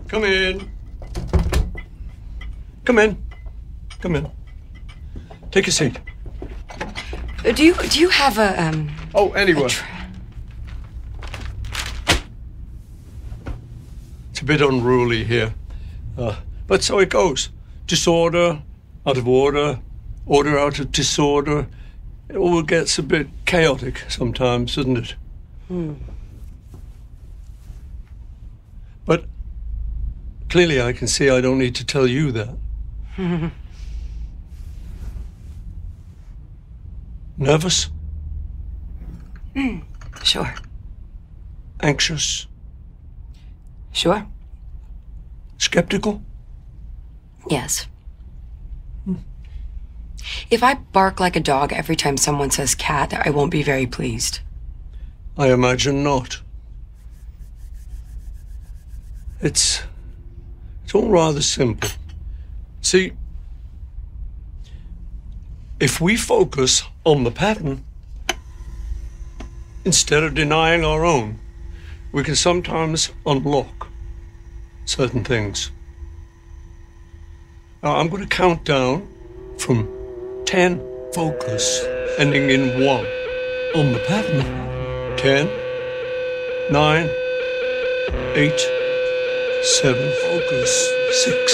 Come in. Come in. Come in. Take a seat. Do you have a Oh, anyway. It's a bit unruly here. But so it goes. Disorder, out of order, order out of disorder. It all gets a bit chaotic sometimes, doesn't it? But clearly I can see I don't need to tell you that. Nervous? Sure. Anxious? Sure. Skeptical? Yes. If I bark like a dog every time someone says cat, I won't be very pleased. I imagine not. It's all rather simple. See, if we focus on the pattern instead of denying our own, we can sometimes unlock certain things. Now, I'm going to count down from 10, focus, ending in 1, on the pattern. 10, 9, 8, 7, focus, 6,